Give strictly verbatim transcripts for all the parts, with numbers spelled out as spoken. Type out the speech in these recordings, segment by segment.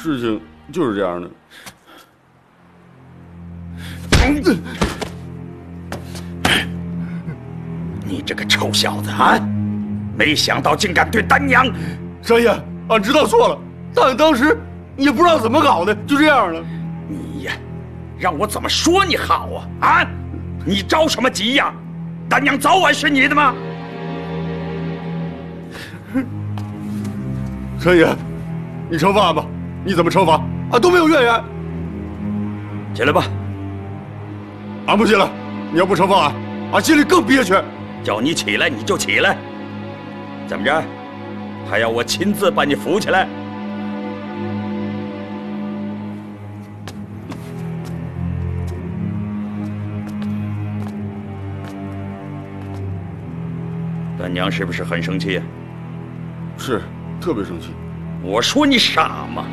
事情就是这样的。 你这个臭小子啊！没想到竟敢对丹娘…… 山爷，俺知道错了，但当时也不知道怎么搞的，就这样了。 你呀，让我怎么说你好啊？啊！你着什么急呀？丹娘早晚是你的吗？ 山爷，你惩罚俺吧，你怎么惩罚？俺都没有怨言。 起来吧。 俺不起来，你要不惩罚俺，俺心里更憋屈。 叫你起来你就起来，怎么着？还要我亲自把你扶起来？丹娘是不是很生气呀？ 是，特别生气。 我说你傻吗？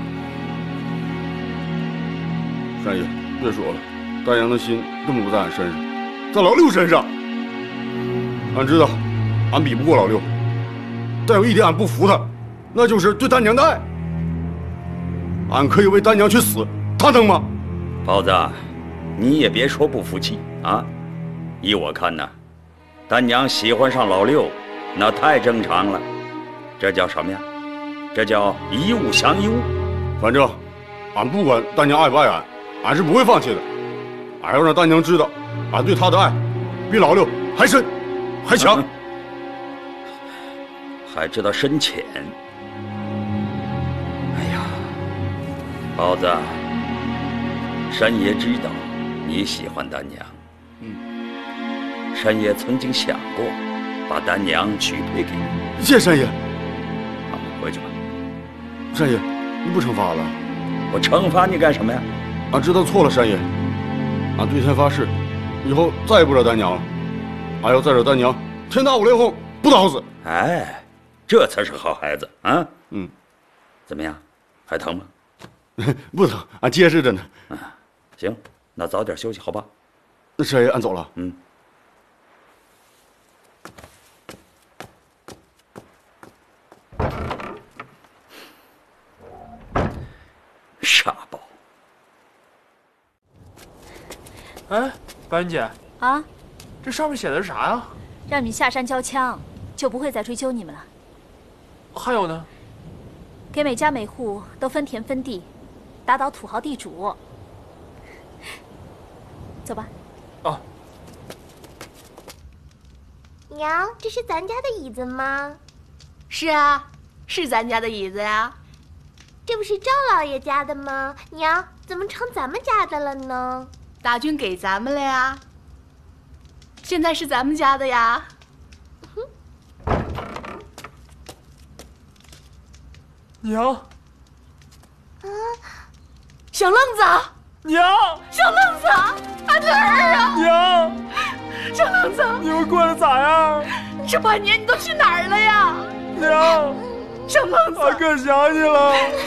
山爷，别说了，丹娘的心根本不在俺身上，在老六身上。俺知道，俺比不过老六，但有一点俺不服他，那就是对丹娘的爱。俺可以为丹娘去死，他能吗？ 包子，你也别说不服气啊！依我看呢，丹娘喜欢上老六，那太正常了。这叫什么呀？这叫一物降一物。 反正，俺不管丹娘爱不爱俺，俺是不会放弃的。俺要让丹娘知道，俺对她的爱比老六还深。还强、嗯， 还知道深浅。哎呀，包子，山爷知道你喜欢丹娘，嗯，山爷曾经想过把丹娘许配给你。 谢山爷。 好，回去吧。 山爷，你不惩罚俺了？ 我惩罚你干什么呀？ 俺知道错了，山爷。俺对天发誓，以后再也不惹丹娘了。俺要再惹丹娘，天打五雷轰，不打死。 哎，这才是好孩子啊！ 嗯， 怎么样，还疼吗？ 不疼，俺结实着呢。 啊，行，那早点休息，好吧？ 那山爷，俺走了。 嗯。傻宝。 哎，白云姐。 啊。 这上面写的是啥呀？ 让你们下山交枪，就不会再追究你们了。 还有呢？ 给每家每户都分田分地，打倒土豪地主。走吧。 哦。 娘，这是咱家的椅子吗？ 是啊，是咱家的椅子呀。 这不是赵老爷家的吗？娘，怎么成咱们家的了呢？ 大军给咱们了呀。现在是咱们家的呀。 娘。 啊， 小愣子。 娘。 小愣子，俺的儿啊。 娘。 小愣子， 你们过得咋样？ 这半年你都去哪儿了呀？ 娘。 小愣子， 俺可想你了。